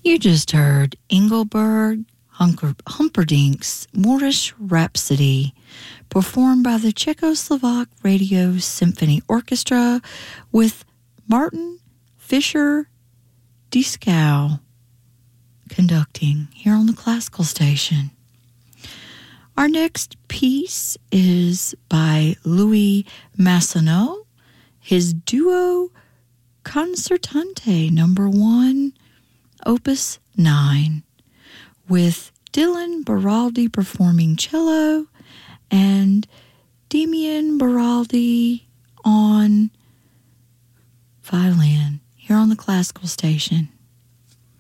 You just heard Engelbert Humperdinck's Moorish Rhapsody, performed by the Czechoslovak Radio Symphony Orchestra with Martin Fischer Dieskau conducting here on the Classical Station. Our next piece is by Louis Massenot, his duo Concertante No. 1, Opus 9, with Dylan Baraldi performing cello and Damian Baraldi on violin here on the Classical Station.